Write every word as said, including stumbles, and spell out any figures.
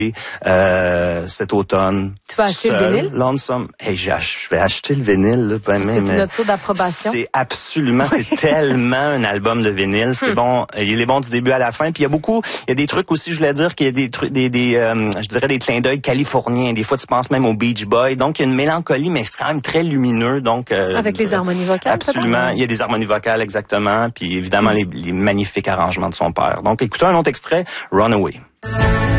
Euh, cet automne. Tu vas acheter seul, le vinyle? Lonesome. Hey, je vais acheter le vinyle. Là, Est-ce que c'est notre tour d'approbation? C'est absolument, c'est tellement un album de vinyle. C'est hmm. bon. Il est bon du début à la fin. Puis il y a beaucoup, il y a des trucs aussi, je voulais dire qu'il y a des trucs, des, des euh, je dirais des clins d'œil californiens. Des fois, tu penses même aux Beach Boys. Donc, il y a une mélancolie, mais c'est quand même très lumineux. Donc, euh, avec les harmonies vocales. Absolument. Il y a des harmonies vocales, exactement. Puis évidemment, hmm. les, les magnifiques arrangements de son père. Donc, écoutez un autre extrait, Runaway.